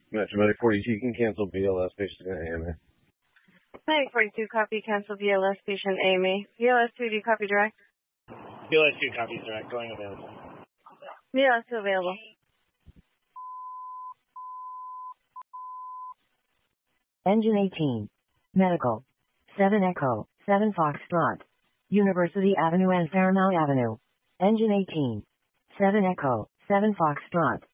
Metromatic 42, you can cancel BLS, patient AMA. Medic 42, copy, cancel BLS, patient AMA. BLS 2, do you copy direct? BLS 2 copies direct, going available. BLS 2 available. Engine 18. Medical. 7 Echo, 7 Foxtrot. University Avenue and Fairmount Avenue. Engine 18. 7 Echo, 7 Foxtrot.